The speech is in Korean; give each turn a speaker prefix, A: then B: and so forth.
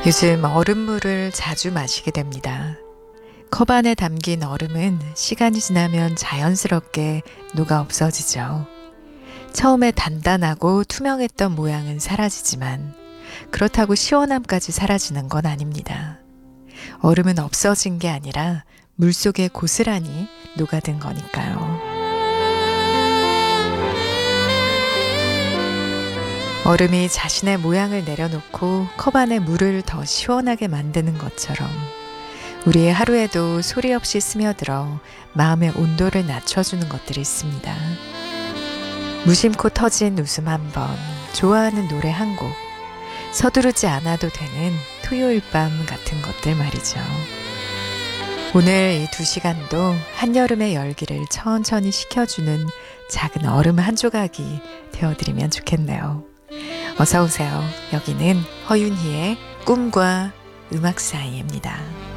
A: 요즘 얼음물을 자주 마시게 됩니다. 컵 안에 담긴 얼음은 시간이 지나면 자연스럽게 녹아 없어지죠. 처음에 단단하고 투명했던 모양은 사라지지만 그렇다고 시원함까지 사라지는 건 아닙니다. 얼음은 없어진 게 아니라 물속에 고스란히 녹아든 거니까요. 얼음이 자신의 모양을 내려놓고 컵 안에 물을 더 시원하게 만드는 것처럼 우리의 하루에도 소리 없이 스며들어 마음의 온도를 낮춰주는 것들이 있습니다. 무심코 터진 웃음 한 번, 좋아하는 노래 한 곡, 서두르지 않아도 되는 토요일 밤 같은 것들 말이죠. 오늘 이 2시간도 한여름의 열기를 천천히 식혀주는 작은 얼음 한 조각이 되어드리면 좋겠네요. 어서 오세요. 여기는 허윤희의 꿈과 음악 사이입니다.